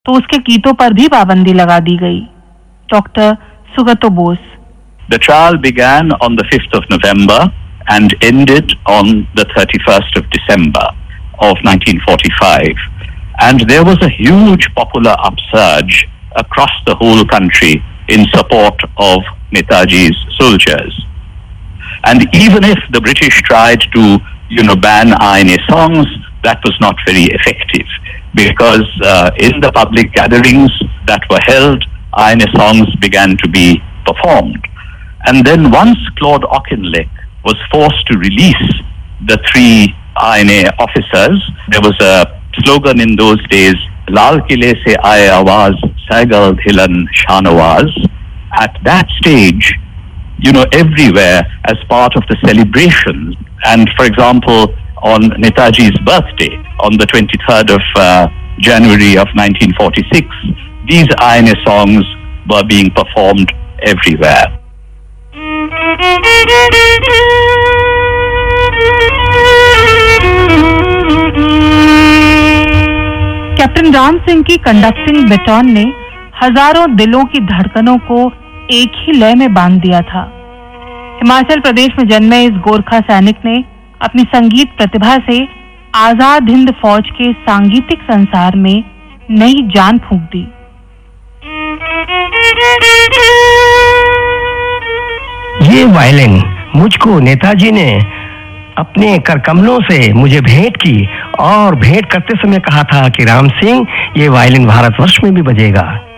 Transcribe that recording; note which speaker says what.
Speaker 1: तो उसके गीतों पर भी पाबंदी लगा दी गई। Doctor सुगतो Bose.
Speaker 2: The trial began on the 5th of November and ended on the 31st of December of 1945. And there was a huge popular upsurge across the whole country in support of Netaji's soldiers. And even if the British tried to, ban INA songs, that was not very effective, because in the public gatherings that were held, INA songs began to be performed. And then once Claude Auchinleck was forced to release the 3 INA officers, there was a slogan in those days, Lal Kile se aaye awaaz, Saigal Dhilan Shanawaz. At that stage, everywhere as part of the celebration, and for example, on Netaji's birthday, on the 23rd of January of 1946, these INA songs were being performed everywhere.
Speaker 1: Captain Ram Singh की conducting baton ने हजारों दिलों की धड़कनों को एक ही लय में बांध दिया था। हिमाचल प्रदेश में जन्मे इस गोरखा सैनिक ने अपनी संगीत प्रतिभा से आजाद हिंद फौज के सांगीतिक संसार में नई जान फूंक दी।
Speaker 3: ये वायलिन मुझको नेताजी ने अपने करकमलों से मुझे भेंट की और भेंट करते समय कहा था कि राम सिंह, ये वायलिन भारतवर्ष में भी बजेगा।